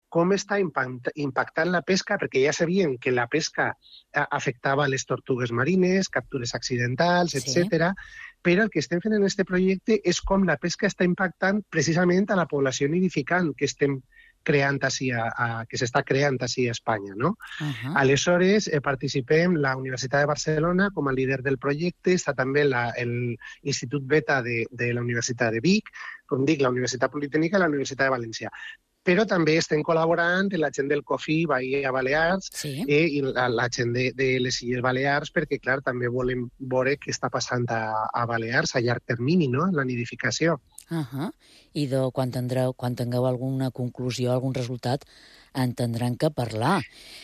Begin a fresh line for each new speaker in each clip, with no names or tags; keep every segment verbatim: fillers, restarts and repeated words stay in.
com està impactant la pesca, perquè ja sabien que la pesca afectava les tortugues marines, captures accidentals, etcètera. Però el que estem fent en aquest projecte és com la pesca està impactant precisament a la població nidificant que estem creant així a, a, que s'està creant així a Espanya, no? Uh-huh. Aleshores, eh, participem la Universitat de Barcelona com a líder del projecte, està també l'Institut Beta de, de la Universitat de Vic, com dic, la Universitat Politècnica i la Universitat de València. Però també estem col·laborant amb la gent del COFI, Bahia Balears, sí. eh, i la, la gent de, de les Illes Balears, perquè, clar, també volem veure què està passant a, a Balears a llarg termini, no?, en la nidificació.
Uh-huh. I de, quan, tindreu, quan tingueu alguna conclusió, algun resultat, en tindran que parlar.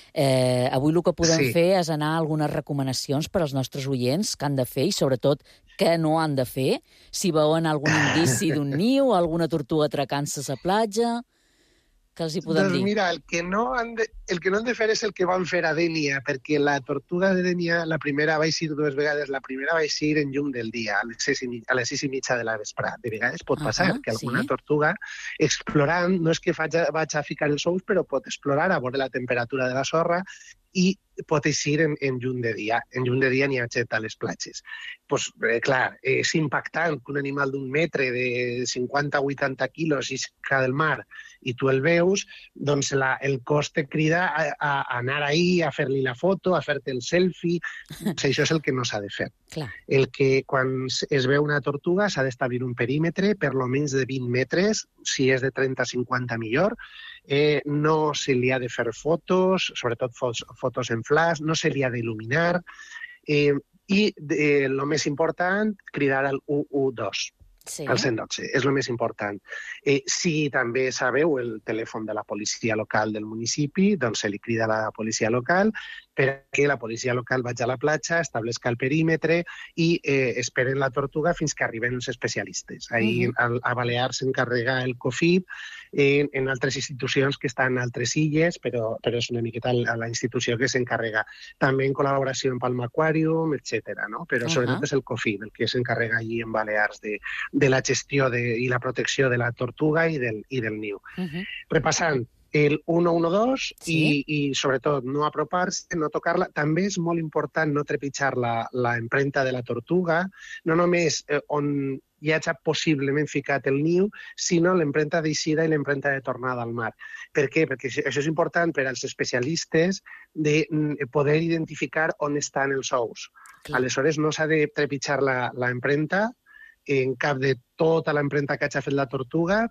Eh, avui el que podem sí. fer és anar a algunes recomanacions per als nostres oients que han de fer i, sobretot, què no han de fer. Si veuen algun indici d'un niu, alguna tortuga atracant-se a la platja... que els hi podem
doncs
dir?
Mira, el que, no han de, el que no han de fer és el que van fer a Dénia, perquè la tortuga de Dénia, la primera va eixir dues vegades, la primera va eixir en llum del dia, a les sis i, a les sis i mitja de la vesprada. De vegades pot passar uh-huh, que alguna sí. tortuga, explorant, no és que vaig a, vaig a ficar els ous, però pot explorar a veure la temperatura de la sorra i pot eixir en, en llum de dia. En llum de dia n'hi ha gent a les platges. Pues, eh, clar, és impactant que un animal d'un metre de cinquanta a vuitanta quilos isca del mar i tu el veus, doncs la, el cos te crida a, a anar ahí, a fer-li la foto, a fer-te el selfie. Doncs això és el que no s'ha de fer.
Clar.
El que quan es veu una tortuga s'ha d'establir un perímetre per lo menys de vint metres, si és de trenta a cinquanta millor. Eh, no se li ha de fer fotos, sobretot fotos, fotos en flash, no se li ha d'il·luminar. Eh, I el eh, més important, cridar al u u dos. Sí. El cent dotze, és el més important. Eh, si també sabeu el telèfon de la policia local del municipi, doncs se li crida a la policia local perquè la policia local vagi a la platja, establesca el perímetre i eh, esperen la tortuga fins que arriben els especialistes. Ahir uh-huh. a, a Balears s'encarrega el COFIP, en, en altres institucions que estan en altres illes, però, però és una miqueta la, la institució que s'encarrega. També en col·laboració amb Palma Aquarium, etcètera. No? Però uh-huh. sobretot és el COFIP el que s'encarrega allí en Balears de, de la gestió de, i la protecció de la tortuga i del, i del niu. Uh-huh. Repassant, el u u dos sí. i, i sobretot no apropar-se, no tocar-la. També és molt important no trepitjar la, la empremta de la tortuga, no només eh, on hi hagi possiblement ficat el niu, sinó l'empremta d'eixida i l'empremta de tornada al mar. Per què? Perquè això és important per als especialistes de poder identificar on estan els ous. Clar. Aleshores no s'ha de trepitjar l'empremta en cap de tota l'empremta que hagi fet la tortuga,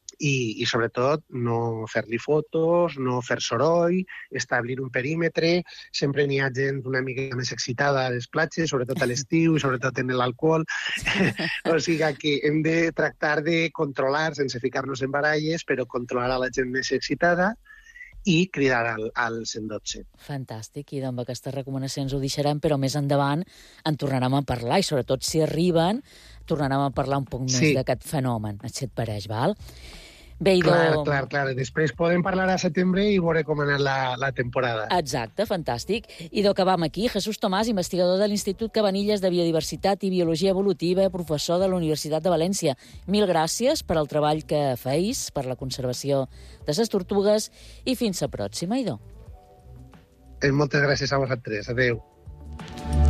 I, i sobretot no fer-li fotos, no fer soroll, establir un perímetre. Sempre n'hi ha gent una mica més excitada a les platges, sobretot a l'estiu i sobretot en l'alcohol. O sigui que hem de tractar de controlar, sense ficar-nos en baralles, però controlar a la gent més excitada i cridar al, al cent dotze.
Fantàstic, i amb aquestes recomanacions ho deixarem, però més endavant en tornarem a parlar, i sobretot si arriben tornarem a parlar un poc més sí. d'aquest fenomen, si et pareix, val? Bé, idò...
Clar, clar, clar. Després podem parlar a setembre i veure com ha anat la, la temporada.
Exacte, fantàstic. I d'acabam aquí, Jesús Tomàs, investigador de l'Institut Cabanilles de Biodiversitat i Biologia Evolutiva, professor de la Universitat de València. Mil gràcies per al treball que feis, per la conservació de les tortugues, i fins la pròxima, idò.
Moltes gràcies a vosaltres. Adéu.